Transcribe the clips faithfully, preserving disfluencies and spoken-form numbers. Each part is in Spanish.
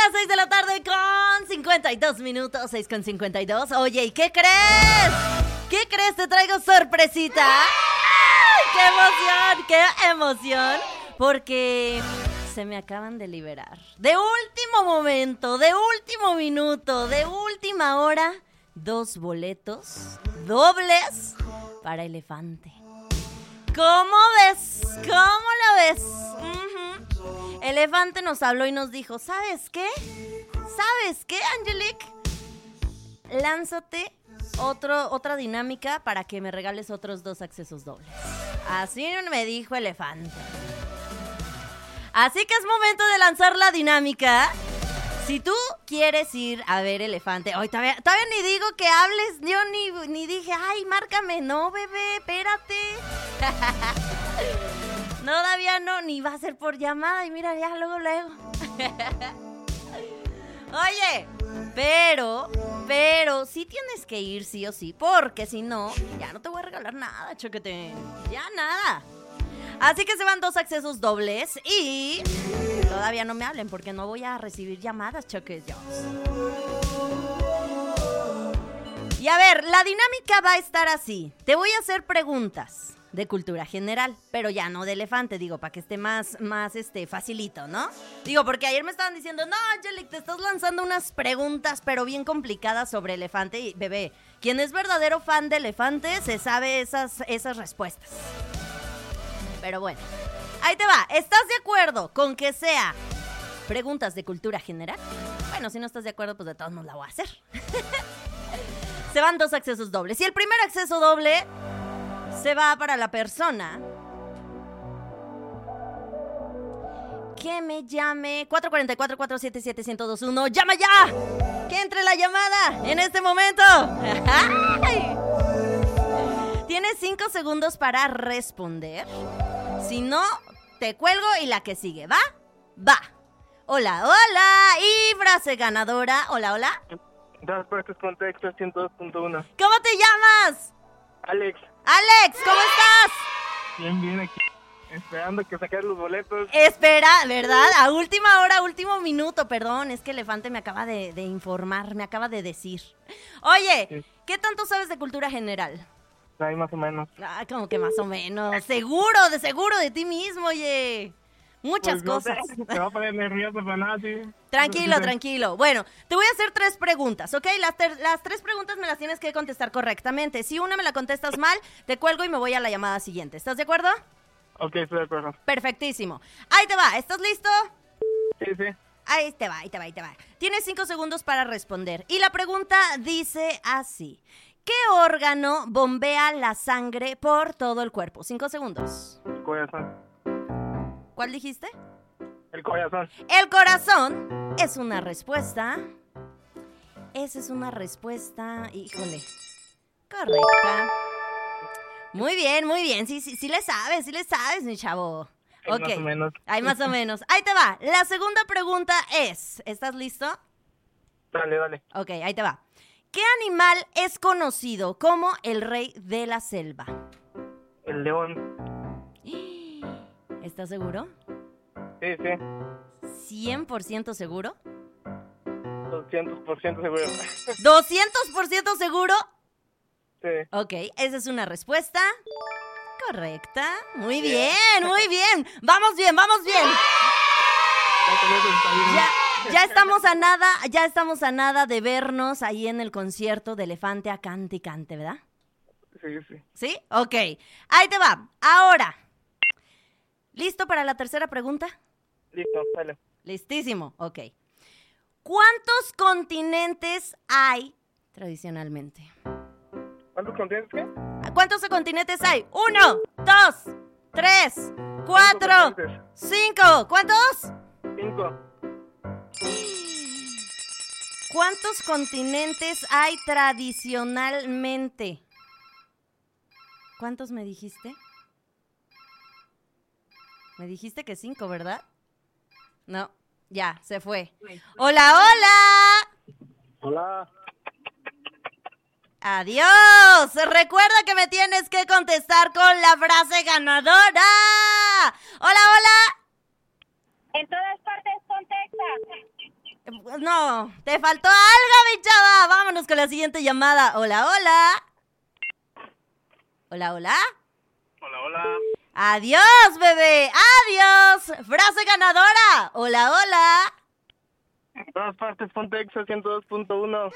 las seis de la tarde con cincuenta y dos minutos, seis con cincuenta y dos. Oye, ¿y qué crees? ¿Qué crees? Te traigo sorpresita. ¡Ay, qué emoción! ¡Qué emoción! Porque se me acaban de liberar. De último momento, de último minuto, de última hora, dos boletos dobles para Elefante. ¿Cómo ves? ¿Cómo lo ves? Uh-huh. Elefante nos habló y nos dijo, ¿sabes qué? ¿Sabes qué, Angelique? Lánzate otro, otra dinámica para que me regales otros dos accesos dobles. Así me dijo Elefante. Así que es momento de lanzar la dinámica. Si tú quieres ir a ver Elefante, hoy todavía, todavía ni digo que hables, yo ni, ni dije, ay, márcame, no, bebé, espérate. No, todavía no, ni va a ser por llamada, y mira, ya, luego, luego. Oye, pero, pero, sí tienes que ir sí o sí, porque si no, ya no te voy a regalar nada, choquete, ya nada. Así que se van dos accesos dobles y todavía no me hablen porque no voy a recibir llamadas, choques. Y a ver, la dinámica va a estar así. Te voy a hacer preguntas de cultura general, pero ya no de Elefante, digo, para que esté más, más este, facilito, ¿no? Digo, porque ayer me estaban diciendo, no, Angelique, te estás lanzando unas preguntas, pero bien complicadas sobre Elefante. Y, bebé, quien es verdadero fan de Elefante se sabe esas, esas respuestas. Pero bueno, ahí te va. ¿Estás de acuerdo con que sea preguntas de cultura general? Bueno, si no estás de acuerdo, pues de todos modos la voy a hacer. Se van dos accesos dobles. Y el primer acceso doble se va para la persona que me llame cuatro cuatro cuatro, cuatro siete siete, uno cero dos uno. ¡Llama ya! ¡Que entre la llamada en este momento! Tienes cinco segundos para responder. Si no, te cuelgo y la que sigue, ¿va? Va. Hola, hola. Y frase ganadora. Hola, hola. Das puestos contexto ciento dos punto uno. ¿Cómo te llamas? Alex. Alex, ¿cómo estás? Bien, bien aquí. Esperando que saques los boletos. Espera, ¿verdad? A última hora, último minuto. Perdón, es que Elefante me acaba de, de informar, me acaba de decir. Oye, sí. ¿Qué tanto sabes de cultura general? Ahí más o menos. Ah, como que más o menos. Seguro, de seguro de ti mismo, oye. Muchas pues no cosas. Sé, te va a poner nervioso para nada, sí. Tranquilo, tranquilo. Bueno, te voy a hacer tres preguntas, ¿ok? Las, ter- las tres preguntas me las tienes que contestar correctamente. Si una me la contestas mal, te cuelgo y me voy a la llamada siguiente. ¿Estás de acuerdo? Ok, estoy de acuerdo. Perfectísimo. Ahí te va. ¿Estás listo? Sí, sí. Ahí te va, ahí te va, ahí te va. Tienes cinco segundos para responder. Y la pregunta dice así. ¿Qué órgano bombea la sangre por todo el cuerpo? Cinco segundos. El corazón. ¿Cuál dijiste? El corazón. El corazón es una respuesta. Esa es una respuesta, híjole, correcta. Muy bien, muy bien. Sí, sí, sí le sabes, sí le sabes, mi chavo. Hay Ok. más o menos. Hay más o menos. Ahí te va. La segunda pregunta es, ¿estás listo? Dale, dale. Ok, ahí te va. ¿Qué animal es conocido como el rey de la selva? El león. ¿Estás seguro? Sí, sí. ¿cien por ciento seguro? doscientos por ciento seguro. ¿doscientos por ciento seguro? Sí. Ok, esa es una respuesta correcta. Muy bien, muy bien. Vamos bien, vamos bien. Ya, ya estamos a nada, ya estamos a nada de vernos ahí en el concierto de Elefante a cante y cante, ¿verdad? Sí, sí. ¿Sí? Ok. Ahí te va. Ahora. ¿Listo para la tercera pregunta? Listo, dale. Listísimo. Ok. ¿Cuántos continentes hay tradicionalmente? ¿Cuántos continentes qué? ¿Cuántos continentes hay? Uno, dos, tres, cuatro, cinco. ¿Cuántos? Cinco. ¿Cuántos continentes hay tradicionalmente? ¿Cuántos me dijiste? Me dijiste que cinco, ¿verdad? No, ya, se fue. ¡Hola, hola! Hola. ¡Adiós! Recuerda que me tienes que contestar con la frase ganadora. ¡Hola, hola! En todas partes contesta. No, te faltó algo, mi chava. Vámonos con la siguiente llamada. Hola, hola. Hola, hola. Hola, hola. Adiós, bebé. Adiós. Frase ganadora. Hola, hola. En todas partes, ponte Exa ciento dos punto uno.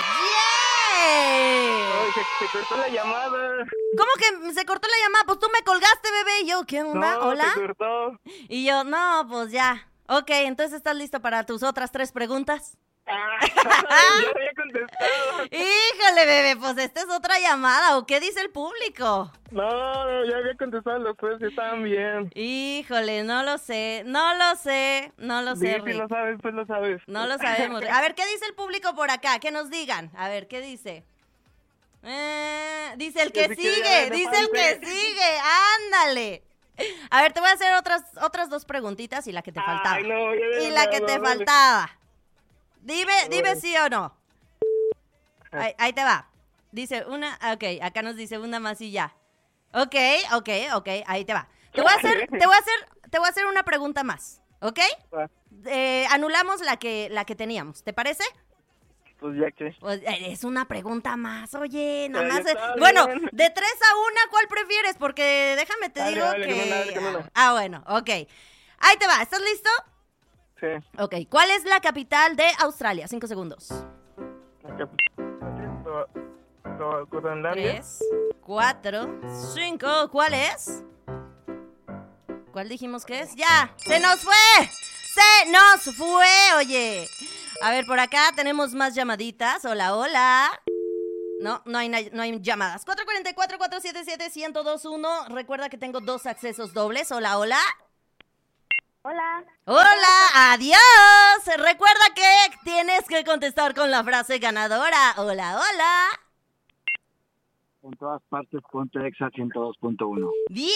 ¡Yeah! Ay, se, se cortó la llamada. ¿Cómo que se cortó la llamada? Pues tú me colgaste, bebé. Y yo, ¿qué onda? No, ¿Hola? se cortó. Y yo, no, pues ya. Ok, entonces ¿estás listo para tus otras tres preguntas? Ah, ya había contestado. Híjole, bebé, pues esta es otra llamada. ¿O qué dice el público? No, ya había contestado los tres y estaban bien. Híjole, no lo sé, no lo sé, no lo sé, Sí, si Rick. lo sabes, pues lo sabes. No lo sabemos. A ver, ¿qué dice el público por acá? Que nos digan. A ver, ¿qué dice? Eh, dice el que Que si quiere sigue, ganar dice el que elefante. sigue. Ándale. A ver, te voy a hacer otras, otras dos preguntitas y la que te faltaba. Ay, no, ya Y la que te dale. faltaba. Dime, dime Bueno. sí o no. Ahí, ahí te va. Dice una, ok, acá nos dice una más y ya. Ok, ok, ok, ahí te va. Te voy a hacer, te voy a hacer, te voy a hacer una pregunta más, ¿ok? Va, Eh, anulamos la que, la que teníamos, ¿te parece? Pues ya que. Pues eh, es una pregunta más, oye, nada Ya más. eh, está Bueno, bien. de tres a una, ¿cuál prefieres? Porque déjame te Dale, digo dale, que. con una, dale, con una. Ah, bueno, ok. Ahí te va, ¿estás listo? Sí. Ok, ¿cuál es la capital de Australia? Cinco segundos. Acá. To- to- Groenlandia. Tres, cuatro, cinco. ¿Cuál es? ¿Cuál dijimos que es? ¡Ya! ¡Se nos fue! ¡Se nos fue! Oye. A ver, por acá tenemos más llamaditas. Hola, hola. No, no hay, na- no hay llamadas. cuatro cuatro cuatro, cuatro siete siete, uno cero dos uno. Recuerda que tengo dos accesos dobles. Hola, hola. Hola. Hola, adiós. Recuerda que tienes que contestar con la frase ganadora. Hola, hola. En todas partes, ponte Exa ciento dos punto uno. Bien.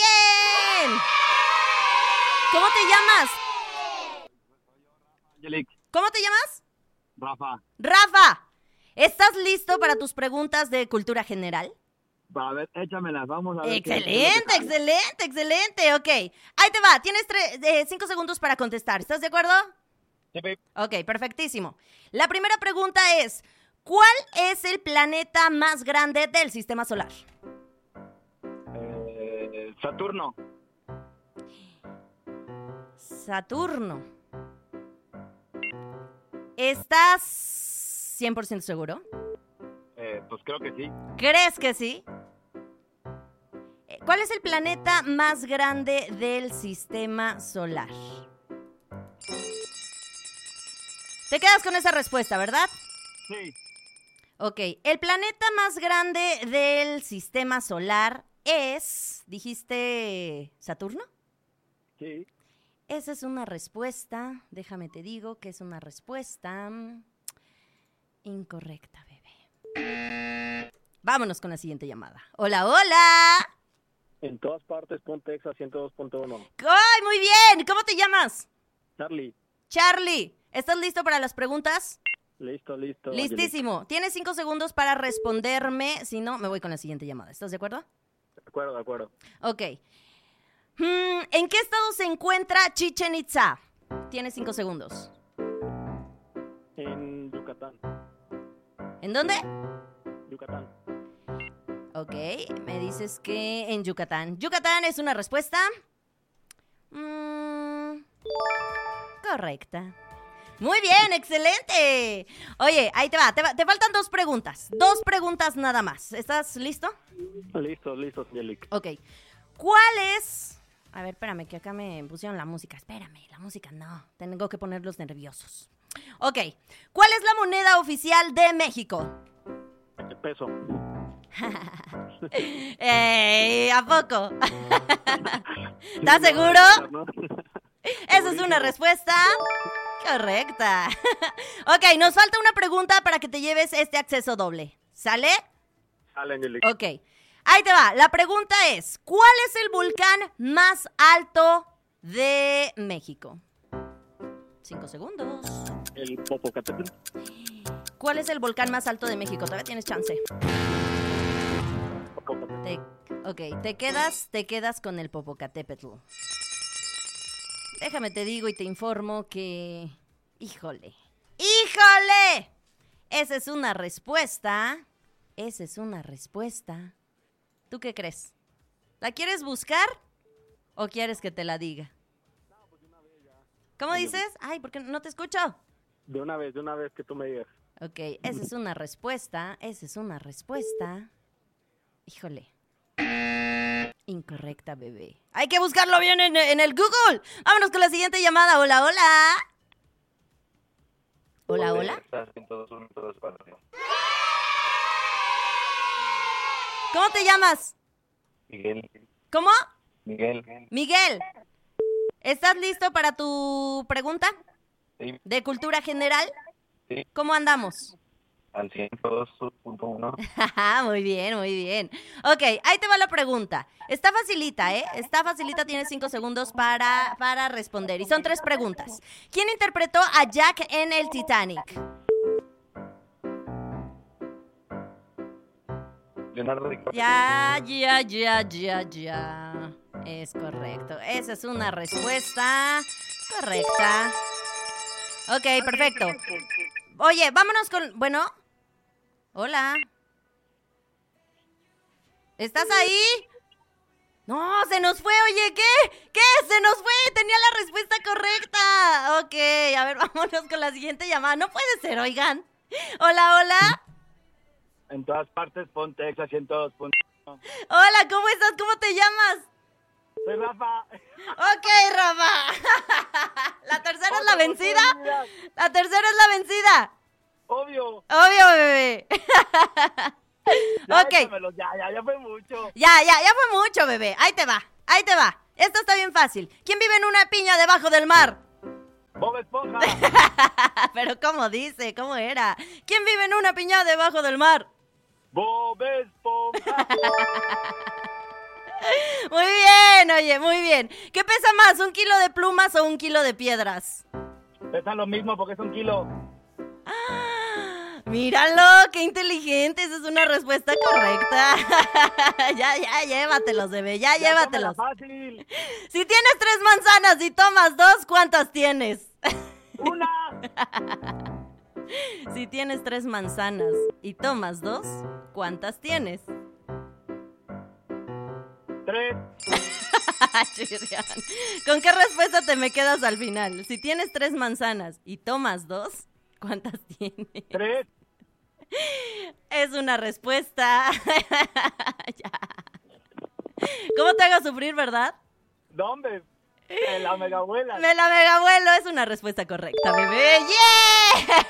¿Cómo te llamas? Angelic, ¿Cómo te llamas? Rafa, Rafa. ¿Estás listo para tus preguntas de cultura general? va a ver, échamelas, vamos a ver. qué- qué es lo que Excelente, sale. excelente, excelente. Ok, ahí te va. Tienes tre- eh, cinco segundos para contestar. ¿Estás de acuerdo? Sí, sí. Ok, perfectísimo. La primera pregunta es, ¿cuál es el planeta más grande del sistema solar? Eh, Saturno, Saturno. ¿Estás cien por ciento seguro? eh, pues creo que sí. ¿Crees que sí? Eh, ¿Cuál es el planeta más grande del sistema solar? Te quedas con esa respuesta, ¿verdad? Sí. Ok, el planeta más grande del sistema solar es, ¿dijiste Saturno? Sí. Esa es una respuesta, déjame te digo que es una respuesta mm, incorrecta, bebé. Vámonos con la siguiente llamada. Hola, hola. En todas partes, ponte Exa ciento dos punto uno. ¡Ay, muy bien! ¿Cómo te llamas? Charlie, Charlie, ¿estás listo para las preguntas? listo, listo. Listísimo. Tienes cinco segundos para responderme. Si no, me voy con la siguiente llamada. ¿Estás de acuerdo? Angelic. De acuerdo, de acuerdo. Ok. Hmm, ¿en qué estado se encuentra Chichen Itza? Tienes cinco segundos. En Yucatán, ¿En dónde? Yucatán. Ok, me dices que en Yucatán. ¿Yucatán es una respuesta? Mm, correcta. Muy bien, excelente. Oye, ahí te va, te va. Te faltan dos preguntas. Dos preguntas nada más. ¿Estás listo? Listo, listo, Angelic. Ok. ¿Cuál es? A ver, espérame, que acá me pusieron la música. Espérame, la música no. Tengo que ponerlos nerviosos. Ok. ¿Cuál es la moneda oficial de México? El peso. ¡Ey! ¿A poco? ¿Estás seguro? ¿No? Esa es una respuesta correcta. Ok, nos falta una pregunta para que te lleves este acceso doble. ¿Sale? Dale, Angelic. Ok. Ahí te va. La pregunta es, ¿cuál es el volcán más alto de México? Cinco segundos. El Popocatépetl. ¿Cuál es el volcán más alto de México? Todavía tienes chance. Popocatépetl. Te- ok, te quedas, te quedas con el Popocatépetl. Déjame te digo y te informo que, híjole, ¡Híjole! Esa es una respuesta. Esa es una respuesta. ¿Tú qué crees? ¿La quieres buscar o quieres que te la diga? ¿Cómo dices? Ay, ¿por qué no te escucho? De una vez, de una vez que tú me digas. Ok, esa es una respuesta. Esa es una respuesta. Híjole. Incorrecta, bebé. Hay que buscarlo bien en, en el Google. Vámonos con la siguiente llamada. Hola, hola. Hola, hola. ¿Cómo te llamas? Miguel. ¿Cómo? Miguel. Miguel. ¿Estás listo para tu pregunta? Sí. ¿De cultura general? Sí. ¿Cómo andamos? Al ciento dos punto uno. Muy bien, muy bien. Ok, ahí te va la pregunta. Está facilita, ¿eh? Está facilita, tienes cinco segundos para, para responder. Y son tres preguntas. ¿Quién interpretó a Jack en el Titanic? Leonardo DiCaprio. Ya, ya, ya, ya, ya. Es correcto. Esa es una respuesta correcta. Ok, perfecto. Oye, vámonos con... Bueno. Hola. ¿Estás ahí? No, se nos fue. Oye, ¿qué? ¿Qué? Se nos fue. Tenía la respuesta correcta. Ok, a ver, vámonos con la siguiente llamada. No puede ser, oigan. Hola, hola. En todas partes, ponte Exa ciento dos punto uno. Hola, ¿cómo estás? ¿Cómo te llamas? Soy Rafa. Ok, Rafa. ¿La tercera es la vencida? La tercera es la vencida. Obvio. Obvio, bebé. Ya, Ok. échamelo, ya, ya, ya fue mucho. Ya, ya, ya fue mucho, bebé. Ahí te va, ahí te va. Esto está bien fácil. ¿Quién vive en una piña debajo del mar? Bob Esponja. Pero ¿cómo dice? ¿Cómo era? ¿Quién vive en una piña debajo del mar? Bob Esponja. Muy bien, oye, muy bien. ¿Qué pesa más, un kilo de plumas o un kilo de piedras? Pesa lo mismo porque es un kilo. ¡Ah! Míralo, qué inteligente. Esa es una respuesta correcta. Ya, ya, llévatelos, bebé, ya, Ya llévatelos. tómala fácil. Si tienes tres manzanas y tomas dos, ¿cuántas tienes? Una. Si tienes tres manzanas y tomas dos, ¿cuántas tienes? Tres. Chirrión. ¿Con qué respuesta te me quedas al final? Si tienes tres manzanas y tomas dos, ¿cuántas tienes? Tres. Es una respuesta. Ya. ¿Cómo te hago sufrir, verdad? ¿Dónde? En la mega abuela. Me la mega abuelo, es una respuesta correcta, bebé. ¡Yeah!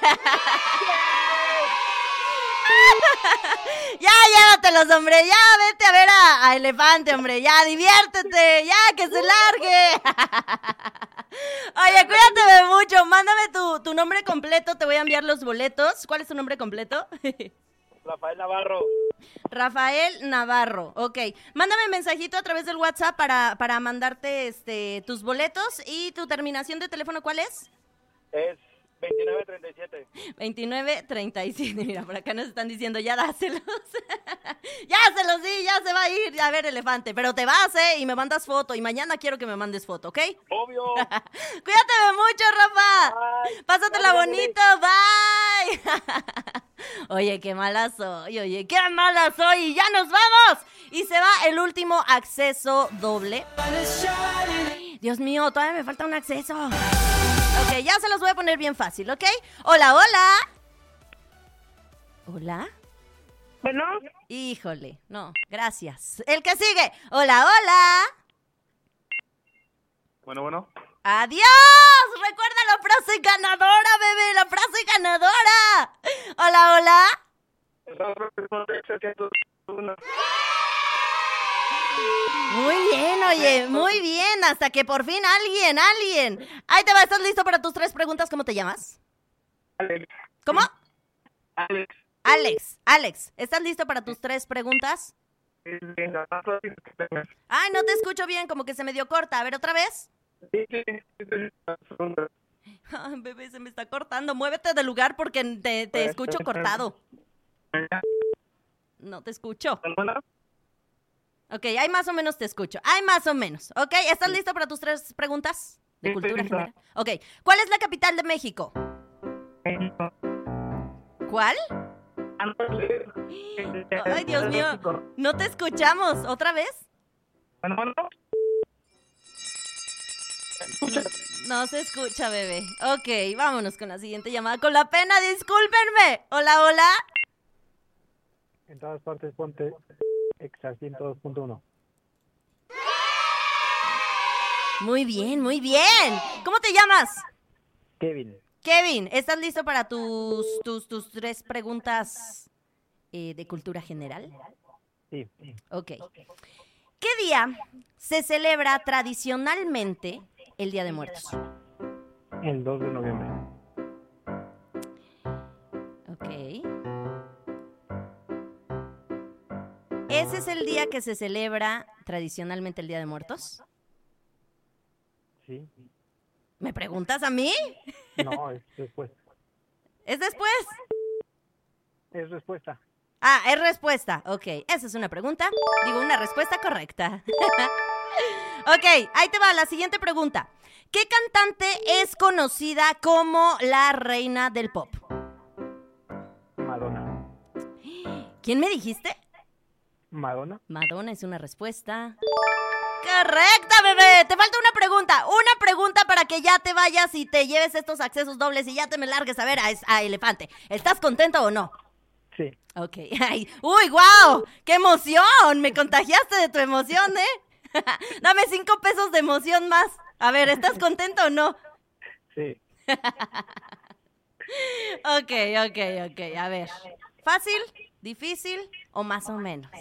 Ya, llévatelos, hombre. Ya, vete a ver a, a Elefante, hombre. Ya, diviértete. Ya, que se largue. Oye, cuídate mucho. Mándame tu, tu nombre completo. Te voy a enviar los boletos. ¿Cuál es tu nombre completo? Rafael Navarro. Rafael Navarro. Ok. Mándame mensajito a través del WhatsApp para, para mandarte este, tus boletos. ¿Y tu terminación de teléfono cuál es? Es veintinueve treinta y siete. veintinueve treinta y siete. Mira, por acá nos están diciendo, ya dáselos. Ya se los di, ya se va a ir a ver Elefante. Pero te vas, ¿eh? Y me mandas foto. Y mañana quiero que me mandes foto, ¿ok? Obvio. Cuídate mucho, Rafa. Bye. Pásatela Bye, bonito. Bye. Oye, qué mala soy. Oye, qué mala soy. Y ya nos vamos. Y se va el último acceso doble. Dios mío, todavía me falta un acceso. Ok, ya se los voy a poner bien fácil, ¿ok? Hola, hola. ¿Hola? Bueno, Híjole, no, gracias. El que sigue. Hola, hola. Bueno, bueno. ¡Adiós! Recuerda la frase ganadora, bebé, la frase ganadora. Hola, hola. Muy bien, oye, muy bien. Hasta que por fin alguien, alguien. Ahí te va, ¿estás listo para tus tres preguntas? ¿Cómo te llamas? Alex. ¿Cómo? Alex. Alex, Alex, ¿estás listo para tus tres preguntas? Ay, no te escucho bien, como que se me dio corta. A ver, ¿otra vez? Ay, bebé, se me está cortando. Muévete del lugar porque te, te escucho cortado. No te escucho. Ok, ahí más o menos te escucho. Ahí más o menos. Ok, ¿estás listo para tus tres preguntas de Sí, cultura estoy lista. general? Ok, ¿cuál es la capital de México? ¿Cuál? Ay, Dios mío. No te escuchamos. ¿Otra vez? Bueno, bueno. No se escucha, bebé. Ok, vámonos con la siguiente llamada. Con la pena, discúlpenme. Hola, hola. En todas partes ponte Exa ciento dos punto uno. Muy bien, muy bien. ¿Cómo te llamas? Kevin. Kevin, ¿estás listo para tus, tus, tus tres preguntas eh, de cultura general? Sí. Ok. ¿Qué día se celebra tradicionalmente el Día de Muertos? El dos de noviembre. Ok. ¿Ese es el día que se celebra tradicionalmente el Día de Muertos? Sí. ¿Me preguntas a mí? No, es después. ¿Es después? Es respuesta. Ah, es respuesta. Ok, esa es una pregunta. Digo, una respuesta correcta. Ok, ahí te va la siguiente pregunta. ¿Qué cantante es conocida como la reina del pop? Madonna. ¿Quién me dijiste? Madonna. Madonna es una respuesta. ¡Correcta, bebé! Te falta una pregunta. Una pregunta para que ya te vayas y te lleves estos accesos dobles y ya te me largues a ver a, a Elefante. ¿Estás contento o no? Sí. Ok. Ay, ¡uy, wow! ¡Qué emoción! Me contagiaste de tu emoción, ¿eh? Dame cinco pesos de emoción más. A ver, ¿estás contento o no? Sí. Ok, ok, ok. A ver. ¿Fácil? ¿Difícil? ¿O más o menos?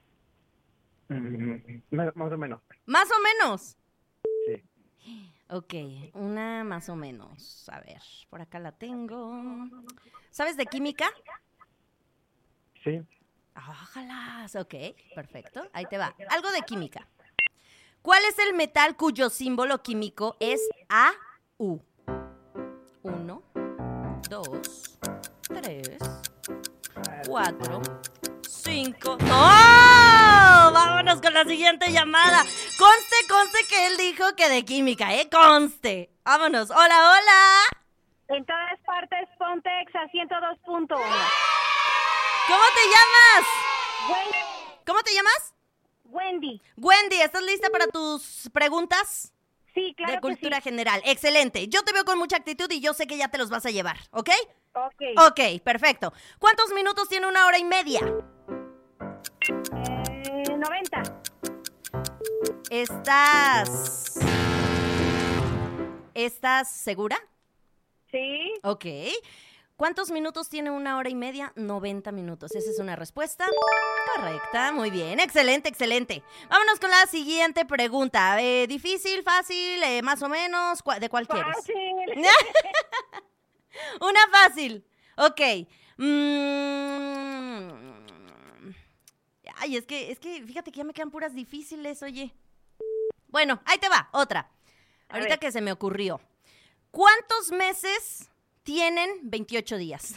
Mm, más más o menos. ¿Más o menos? Sí. Ok, una más o menos. A ver, por acá la tengo. ¿Sabes de química? Sí. Ojalá. Ok, perfecto. Ahí te va. Algo de química. ¿Cuál es el metal cuyo símbolo químico es A U? Uno, dos, tres, cuatro, cinco. ¡No! Vámonos con la siguiente llamada. Conste, conste que él dijo que de química, ¿eh? Conste. Vámonos. Hola, hola. En todas partes ponte Exa ciento dos punto uno. ¿Cómo te llamas? Wendy. ¿Cómo te llamas? Wendy. Wendy, ¿estás lista para tus preguntas? Sí, claro De cultura que sí. general. Excelente. Yo te veo con mucha actitud y yo sé que ya te los vas a llevar, ¿ok? Ok. Ok, perfecto. ¿Cuántos minutos tiene una hora y media? Eh, noventa. ¿Estás... ¿Estás segura? Sí. Ok. ¿Cuántos minutos tiene una hora y media? noventa minutos. Esa es una respuesta correcta. Muy bien. Excelente, excelente. Vámonos con la siguiente pregunta. Eh, ¿Difícil, fácil, eh, más o menos? ¿Cuál- ¿De cuál quieres? Fácil. Una fácil. Ok. Mm. Ay, es que, es que, fíjate que ya me quedan puras difíciles, oye. Bueno, ahí te va, otra. Ahorita ver. que se me ocurrió. ¿Cuántos meses tienen veintiocho días?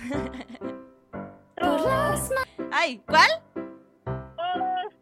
Todos. Ay, ¿cuál? Todos.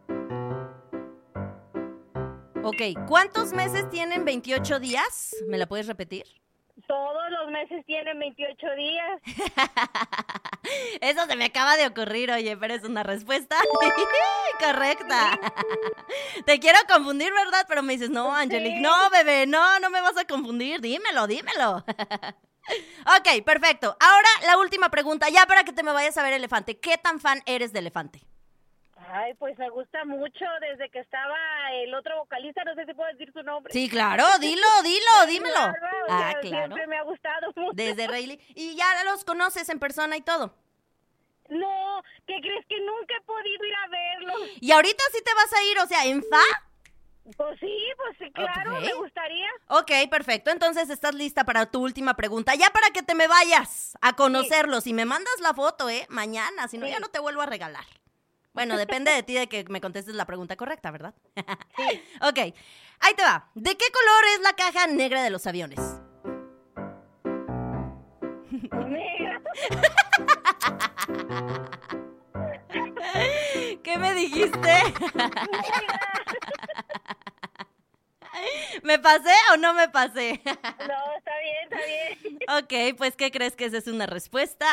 Ok, ¿cuántos meses tienen veintiocho días? ¿Me la puedes repetir? Todos los meses tienen veintiocho días. Eso se me acaba de ocurrir, oye, pero es una respuesta correcta. Te quiero confundir, ¿verdad? Pero me dices, no, Angelique, Sí. no, bebé, no, no me vas a confundir, dímelo, dímelo. Ok, perfecto. Ahora la última pregunta, ya para que te me vayas a ver Elefante. ¿Qué tan fan eres de Elefante? Ay, pues me gusta mucho desde que estaba el otro vocalista, no sé si puedo decir su nombre. Sí, claro, dilo, dilo, dímelo. Claro, o Ah, sea, claro. Siempre me ha gustado mucho. Desde Rayleigh. Y ya los conoces en persona y todo. No, ¿qué crees? Que nunca he podido ir a verlos. Y ahorita sí te vas a ir, o sea, en fa. Pues sí, pues sí, claro, Ok. me gustaría. Ok, perfecto. Entonces estás lista para tu última pregunta. Ya para que te me vayas a conocerlos. Y me mandas la foto, ¿eh? Mañana, si no, Sí. ya no te vuelvo a regalar. Bueno, depende de ti de que me contestes la pregunta correcta, ¿verdad? Sí. Ok, ahí te va. ¿De qué color es la caja negra de los aviones? Negra. ¿Qué me dijiste? ¿Me pasé o no me pasé? No, está bien, está bien. Ok, pues ¿qué crees que esa es una respuesta?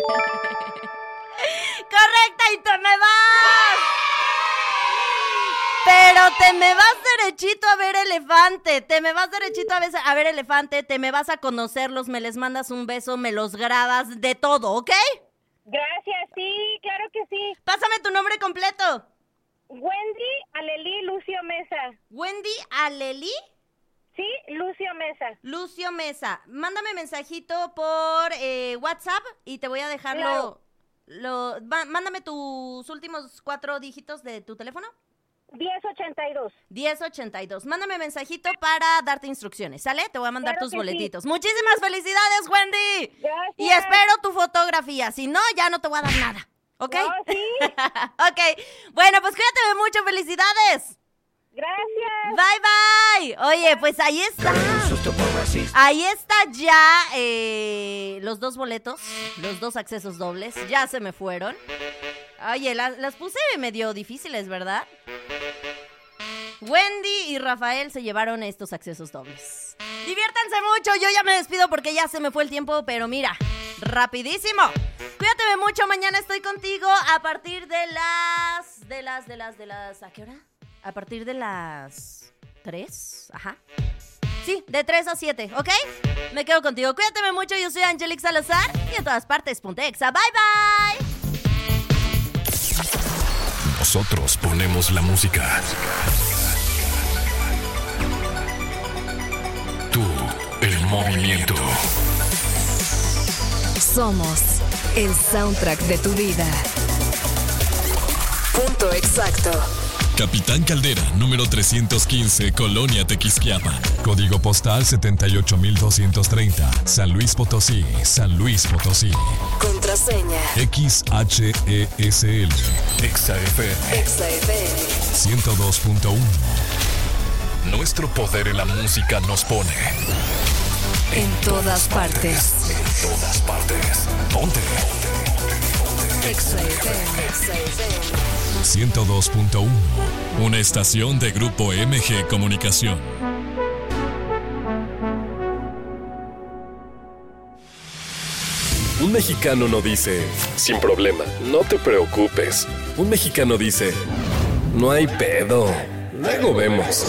¡Correcta! ¡Y te me vas! Pero te me vas derechito a ver elefante, te me vas derechito a ver, a ver elefante, te me vas a conocerlos, me les mandas un beso, me los grabas, de todo, ¿ok? Gracias, sí, claro que sí. Pásame tu nombre completo. Wendy Alelí Lucio Mesa. Wendy Alelí. Sí, Lucio Mesa. Lucio Mesa. Mándame mensajito por eh, WhatsApp y te voy a dejarlo. Claro. Lo, va, mándame tus últimos cuatro dígitos de tu teléfono. diez ochenta y dos. diez ochenta y dos. Mándame mensajito para darte instrucciones, ¿sale? Te voy a mandar Claro tus que boletitos. Sí. Muchísimas felicidades, Wendy. Gracias. Y espero tu fotografía. Si no, ya no te voy a dar nada. ¿Ok? No, sí. Ok. Bueno, pues cuídate mucho. Felicidades. Gracias. Bye, bye. Oye, pues ahí está. Ahí está ya eh, los dos boletos, los dos accesos dobles. Ya se me fueron. Oye, las, las puse medio difíciles, ¿verdad? Wendy y Rafael se llevaron estos accesos dobles. Diviértanse mucho, yo ya me despido porque ya se me fue el tiempo, pero mira, rapidísimo. Cuídate mucho, mañana estoy contigo a partir de las... De las, de las, de las... ¿A qué hora? A partir de las... ¿tres? Ajá. Sí, de tres a siete, ¿ok? Me quedo contigo. Cuídate mucho, yo soy Angelique Salazar y en todas partes, ponte exa. Bye, bye. Nosotros ponemos la música. Tú, el movimiento. Somos el soundtrack de tu vida. Punto exacto. Capitán Caldera, número trescientos quince, Colonia Tequisquiapan. Código postal setenta y ocho mil doscientos treinta, San Luis Potosí, San Luis Potosí. Contraseña X H E S L. Exa F M. Exa F M ciento dos punto uno. Nuestro poder en la música nos pone en todas partes. En todas partes. Ponte. Exa F M. Exa F M. ciento dos punto uno. Una estación de Grupo M G Comunicación. Un mexicano no dice, sin problema, no te preocupes. Un mexicano dice, no hay pedo, luego vemos.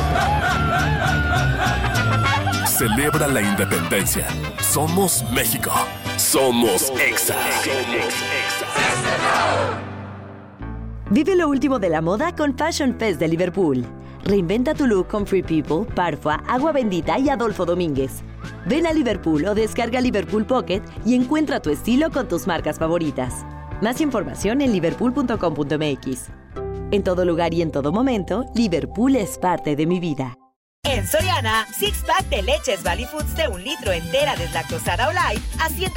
Celebra la independencia. Somos México. Somos Exa. Vive lo último de la moda con Fashion Fest de Liverpool. Reinventa tu look con Free People, Parfua, Agua Bendita y Adolfo Domínguez. Ven a Liverpool o descarga Liverpool Pocket y encuentra tu estilo con tus marcas favoritas. Más información en liverpool punto com punto m x. En todo lugar y en todo momento, Liverpool es parte de mi vida. En Soriana, six pack de leches Valley Foods de un litro entera deslactosada o light a ciento